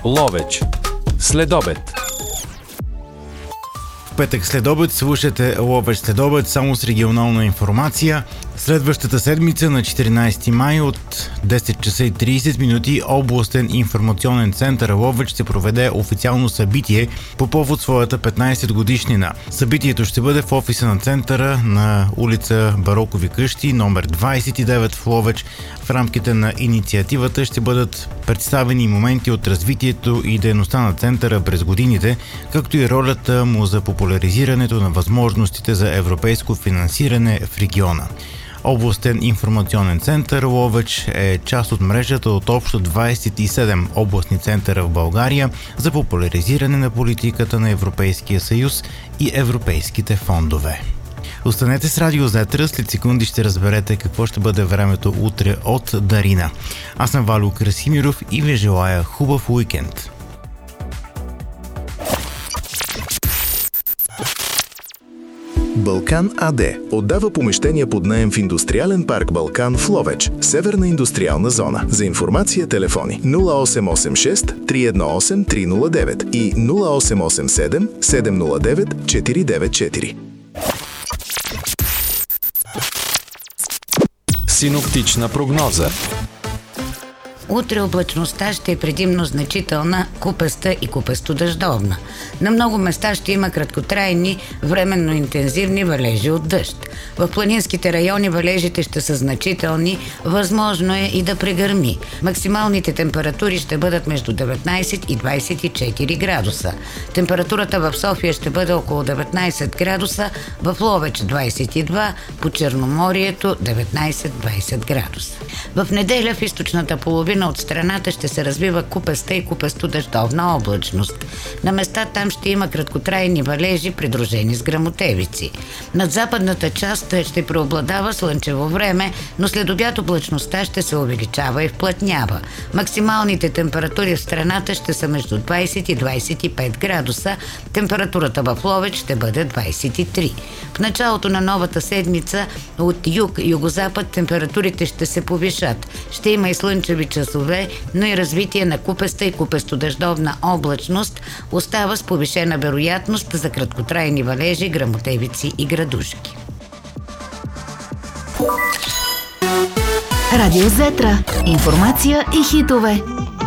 Ловеч. Следобед. В петък следобед слушате Ловеч следобед само с регионална информация. Следващата седмица на 14 май от 10 часа и 30 минути областен информационен център Ловеч ще проведе официално събитие по повод своята 15 годишнина. Събитието ще бъде в офиса на центъра на улица Барокови къщи, номер 29 в Ловеч. В рамките на инициативата ще бъдат представени моменти от развитието и дейността на центъра през годините, както и ролята му за популяризирането на възможностите за европейско финансиране в региона. Областен информационен център Ловеч е част от мрежата от общо 27 областни центъра в България за популяризиране на политиката на Европейския съюз и европейските фондове. Останете с Радио Зетра, след секунди ще разберете какво ще бъде времето утре от Дарина. Аз съм Валю Красимиров и ви желая хубав уикенд. Балкан АД отдава помещения под наем в индустриален парк Балкан в Ловеч, Северна индустриална зона. За информация телефони 0886 318 309 и 0887 709 494. Синоптична прогноза. Утре облачността ще е предимно значителна, купеста и купесто-дъждовна. На много места ще има краткотрайни, временно интензивни валежи от дъжд. В планинските райони валежите ще са значителни, възможно е и да прегърми. Максималните температури ще бъдат между 19 и 24 градуса. Температурата в София ще бъде около 19 градуса, в Ловеч 22, по Черноморието 19-20 градуса. В неделя в източната половина от страната ще се развива купеста и купесто-дъждовна облачност. На места там ще има краткотрайни валежи, придружени с гръмотевици. Над западната част ще преобладава слънчево време, но след обяд облачността ще се увеличава и вплътнява. Максималните температури в страната ще са между 20 и 25 градуса. Температурата в Ловеч ще бъде 23. В началото на новата седмица от юг-югозапад температурите ще се повишат. Ще има и слънчеви часове, но и развитие на купеста и купесто-дъждовна облачност остава с повишена вероятност за краткотрайни валежи, гръмотевици и градушки. Радио Зетра. Информация и хитове.